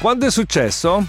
Quando è successo?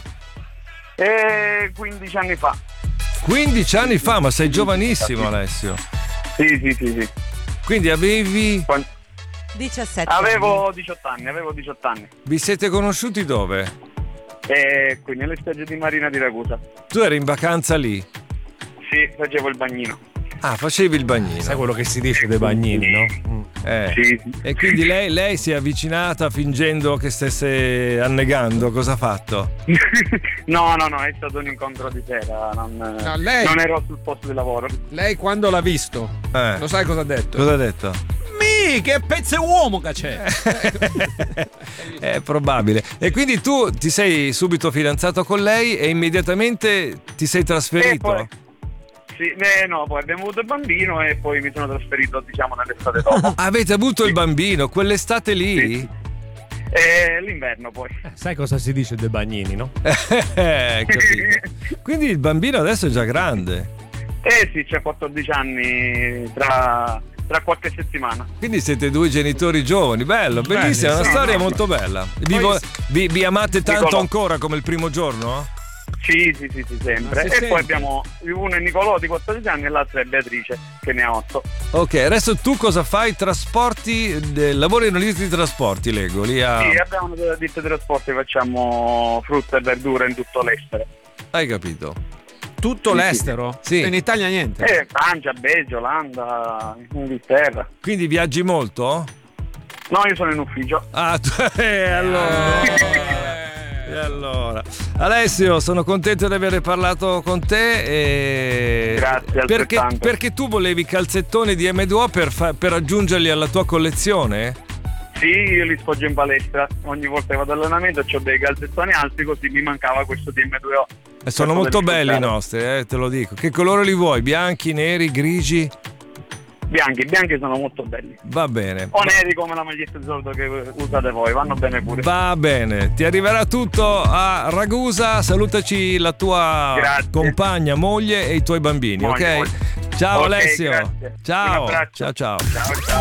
15 anni fa. 15 anni fa, ma sei giovanissimo, Alessio. Sì. Quindi avevi... 17. Avevo 18 anni. Vi siete conosciuti dove? Qui nelle spiagge di Marina di Ragusa. Tu eri in vacanza lì? Sì, facevo il bagnino. Ah, facevi il bagnino. Sai quello che si dice dei bagnini, no? Sì. E quindi lei si è avvicinata fingendo che stesse annegando. Cosa ha fatto? No, è stato un incontro di sera. lei- Non ero sul posto di lavoro. Lei quando l'ha visto? Lo sai cosa ha detto? Cosa ha detto? Che pezzo uomo che c'è! È probabile. E quindi tu ti sei subito fidanzato con lei e immediatamente ti sei trasferito? Poi abbiamo avuto il bambino e poi mi sono trasferito, diciamo, nell'estate dopo. Avete avuto il bambino quell'estate lì? Sì. L'inverno poi. Sai cosa si dice dei bagnini, no? Capito. Quindi il bambino adesso è già grande. Sì, c'ha 14 anni tra qualche settimana. Quindi siete due genitori giovani, bello, bellissima, è una storia molto bella. Vi amate tanto Nicolò. ancora come il primo giorno? Sì, sempre. E sente. poi abbiamo uno è Nicolò di 14 anni e l'altra è Beatrice che ne ha 8. Ok, adesso tu cosa fai? Trasporti, lavori in una ditta di trasporti, leggo lì a... Sì, abbiamo una ditta di trasporti, facciamo frutta e verdura in tutto l'estero. Hai capito? Tutto l'estero? Sì. In Italia niente? Francia, Belgio, Olanda, Inghilterra. Quindi viaggi molto? No, io sono in ufficio. Ah, allora. Alessio, sono contento di aver parlato con te. Grazie, altrettanto. Perché tu volevi calzettoni di M2O per aggiungerli alla tua collezione? Sì, io li sfoggio in palestra. Ogni volta che vado all'allenamento ho dei calzettoni alti, così mi mancava questo DM2O. E sono molto belli i nostri, te lo dico. Che colore li vuoi? Bianchi, neri, grigi? Bianchi sono molto belli. Va bene. O neri come la maglietta di solito che usate voi, vanno bene pure. Va bene, ti arriverà tutto a Ragusa. Salutaci la tua compagna, moglie e i tuoi bambini, ok? Ciao Ok, Alessio. grazie. Un Ciao. abbraccio. Ciao. Ciao.